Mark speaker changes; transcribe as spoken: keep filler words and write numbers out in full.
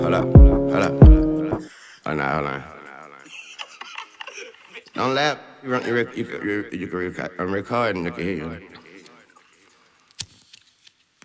Speaker 1: Hold up, hold up. Hold on, hold on. Don't laugh. You run, you, rec- you, you, you, you, I'm recording. You can hear you.